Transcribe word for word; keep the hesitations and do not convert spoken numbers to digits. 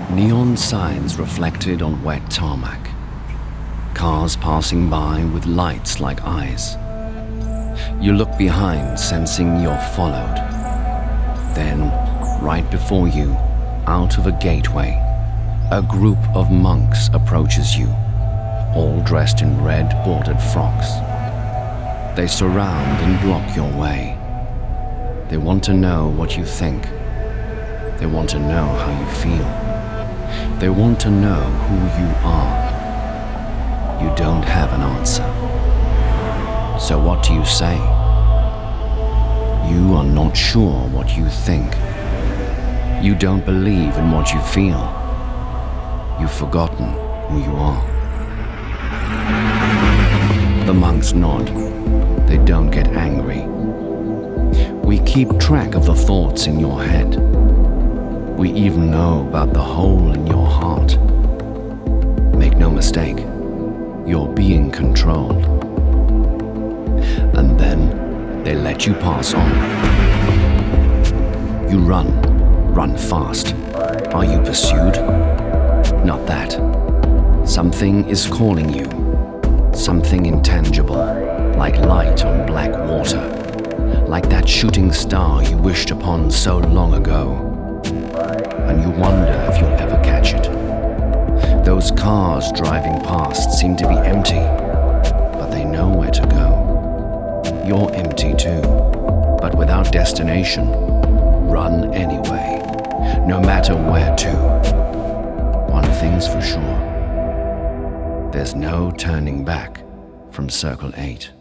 Neon signs reflected on wet tarmac. Cars passing by with lights like eyes. You look behind, sensing you're followed. Then, right before you, out of a gateway, a group of monks approaches you, all dressed in red bordered frocks. They surround and block your way. They want to know what you think. They want to know how you feel. They want to know who you are. You don't have an answer. So what do you say? You are not sure what you think. You don't believe in what you feel. You've forgotten who you are. The monks nod. They don't get angry. We keep track of the thoughts in your head. We even know about the hole in your heart. Make no mistake, you're being controlled. And then they let you pass on. You run, run fast. Are you pursued? Not that. Something is calling you. Something intangible, like light on black water. Like that shooting star you wished upon so long ago. And you wonder if you'll ever catch it. Those cars driving past seem to be empty, but they know where to go. You're empty too, but without destination. Run anyway, no matter where to. One thing's for sure. There's no turning back from Circle eight.